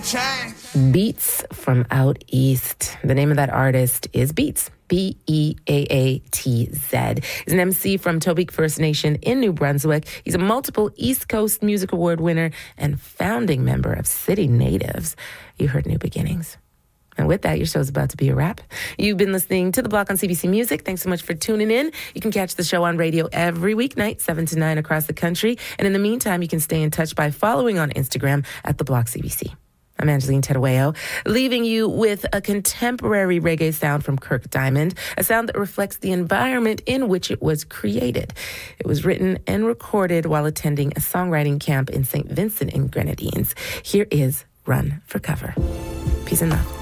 Beats from Out East. The name of that artist is Beats. Beaatz. He's an MC from Tobique First Nation in New Brunswick. He's a multiple East Coast Music Award winner and founding member of City Natives. You heard New Beginnings. And with that, your show's about to be a wrap. You've been listening to The Block on CBC Music. Thanks so much for tuning in. You can catch the show on radio every weeknight, 7 to 9 across the country. And in the meantime, you can stay in touch by following on Instagram at The Block CBC. I'm Angeline Terueo, leaving you with a contemporary reggae sound from Kirk Diamond, a sound that reflects the environment in which it was created. It was written and recorded while attending a songwriting camp in St. Vincent and Grenadines. Here is Run for Cover. Peace and love.